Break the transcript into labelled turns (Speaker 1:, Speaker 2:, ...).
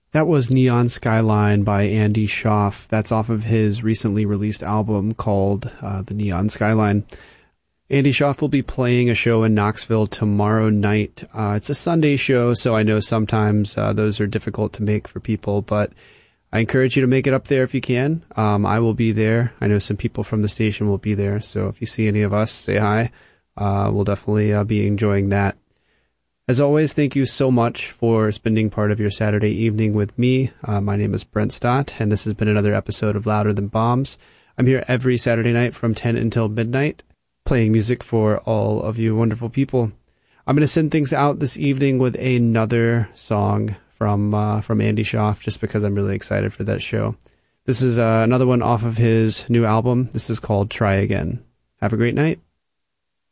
Speaker 1: That was Neon Skyline by Andy Schaaf. That's off of his recently released album called The Neon Skyline. Andy Schaaf will be playing a show in Knoxville tomorrow night. It's a Sunday show, so I know sometimes those are difficult to make for people, but I encourage you to make it up there if you can. I will be there. I know some people from the station will be there, so if you see any of us, say hi. We'll definitely be enjoying that. As always, thank you so much for spending part of your Saturday evening with me. My name is Brent Stott, and this has been another episode of Louder Than Bombs. I'm here every Saturday night from 10 until midnight, playing music for all of you wonderful people. I'm going to send things out this evening with another song from Andy Schaaf, just because I'm really excited for that show. This is another one off of his new album. This is called Try Again. Have a great night.